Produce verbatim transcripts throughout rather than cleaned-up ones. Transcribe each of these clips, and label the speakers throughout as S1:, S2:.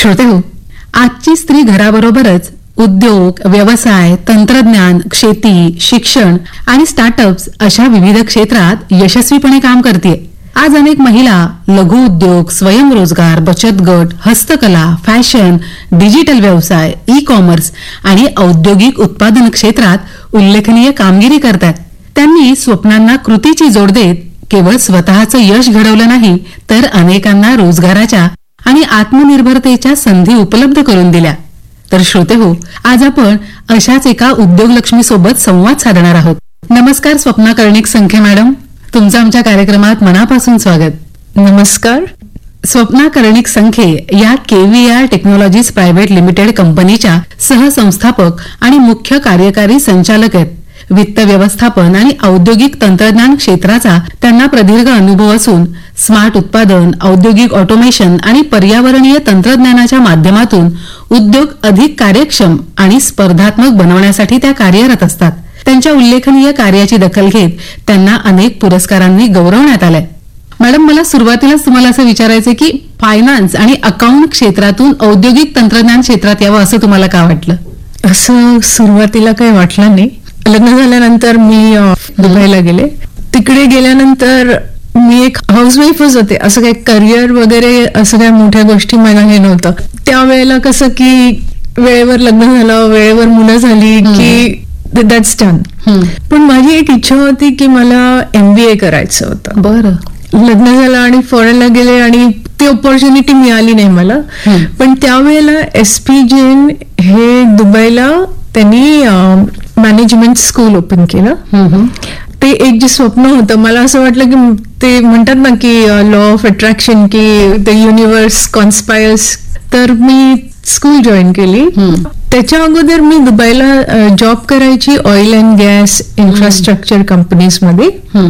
S1: श्रोतेहो, आजची स्त्री घराबरोबरच उद्योग, व्यवसाय, तंत्रज्ञान, शेती, शिक्षण आणि स्टार्टअप्स अशा विविध क्षेत्रात यशस्वीपणे काम करते. आज अनेक महिला लघु उद्योग, स्वयंरोजगार, बचत गट, हस्तकला, फॅशन, डिजिटल व्यवसाय, ई कॉमर्स आणि औद्योगिक उत्पादन क्षेत्रात उल्लेखनीय कामगिरी करतात. त्यांनी स्वप्नांना कृतीची जोड देत केवळ स्वतःचं यश घडवलं नाही, तर अनेकांना रोजगाराच्या आणि आत्मनिर्भरतेच्या संधी उपलब्ध करून दिल्या. तर श्रोतेहो, आज आपण अशाच एका उद्योगलक्ष्मी सोबत संवाद साधणार आहोत. नमस्कार स्वप्ना कर्णिक संखे मॅडम, तुमचं आमच्या कार्यक्रमात मनापासून स्वागत.
S2: नमस्कार.
S1: स्वप्ना कर्णिक संखे या केव्हीआर टेक्नॉलॉजीज प्रायव्हेट लिमिटेड कंपनीच्या सहसंस्थापक आणि मुख्य कार्यकारी संचालक आहेत. वित्त व्यवस्थापन आणि औद्योगिक तंत्रज्ञान क्षेत्राचा त्यांना प्रदीर्घ अनुभव असून स्मार्ट उत्पादन, औद्योगिक ऑटोमेशन आणि पर्यावरणीय तंत्रज्ञानाच्या माध्यमातून उद्योग अधिक कार्यक्षम आणि स्पर्धात्मक बनवण्यासाठी त्या कार्यरत असतात. त्यांच्या उल्लेखनीय कार्याची दखल घेत त्यांना अनेक पुरस्कारांनी गौरवण्यात आलंय. मॅडम, मला सुरुवातीलाच तुम्हाला असं विचारायचं की फायनान्स आणि अकाउंट क्षेत्रातून औद्योगिक तंत्रज्ञान क्षेत्रात यावं असं तुम्हाला का वाटलं?
S2: असं सुरुवातीला काही वाटलं नाही. लग्न झाल्यानंतर मी दुबईला गेले. तिकडे गेल्यानंतर मी एक हाऊसवाईफच होते. असं काही करिअर वगैरे असं काही मोठ्या गोष्टी मला हे नव्हतं. त्यावेळेला कसं की वेळेवर लग्न झालं, वेळेवर मुलं झाली की दॅट्स डन. पण माझी एक इच्छा होती की मला एमबीए करायचं होतं.
S1: बरं.
S2: लग्न झालं आणि फॉरेनला गेले आणि ती ऑपॉर्च्युनिटी मिळाली नाही मला. पण त्यावेळेला एस पी जैन हे दुबईला त्यांनी मॅनेजमेंट स्कूल ओपन केलं. ते एक जे स्वप्न होतं, मला असं वाटलं की ते म्हणतात ना की लॉ ऑफ अट्रॅक्शन, की द युनिव्हर्स कॉन्स्पायर्स. तर मी स्कूल जॉईन केली. त्याच्या अगोदर मी दुबईला जॉब करायची oil and gas infrastructure companies मध्ये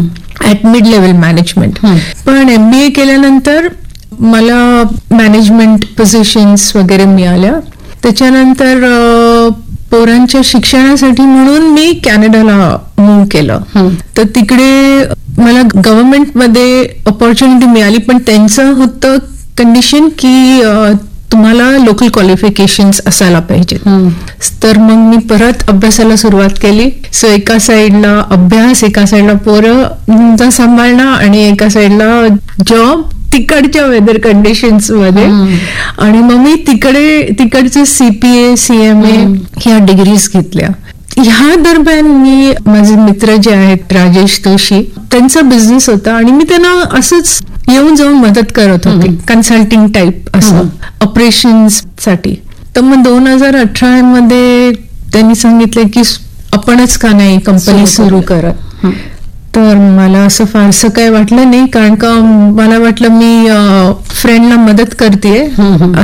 S2: ऍट मिड लेवल मॅनेजमेंट. पण एमबीए केल्यानंतर मला मॅनेजमेंट पोझिशन्स वगैरे मिळाल्या. त्याच्यानंतर पोरांच्या शिक्षणासाठी म्हणून मी कॅनडाला मूव्ह केलं. तर तिकडे मला गव्हर्नमेंट मध्ये ऑपॉर्च्युनिटी मिळाली, पण त्यांचं होतं कंडिशन की तुम्हाला लोकल क्वालिफिकेशन्स असायला पाहिजेत. तर मग मी परत अभ्यासाला सुरुवात केली. सो एका साईडला अभ्यास, एका साईडला पोरं सांभाळणं आणि एका साईडला जॉब तिकडच्या वेदर कंडिशन्स मध्ये. आणि मग मी तिकडे तिकडचे सीपीए, सीएमए ह्या डिग्रीज घेतल्या. ह्या दरम्यान मी, माझे मित्र जे आहेत राजेश जोशी, त्यांचा बिझनेस होता आणि मी त्यांना असंच येऊन जाऊन मदत करत होते, कन्सल्टिंग टाईप असं ऑपरेशन्स साठी. तर मग दोन हजार अठरा मध्ये त्यांनी सांगितलं की आपणच का नाही कंपनी सुरू करत. तर मला असं फारसं काही वाटलं नाही, कारण का मला वाटलं मी फ्रेंडला मदत करते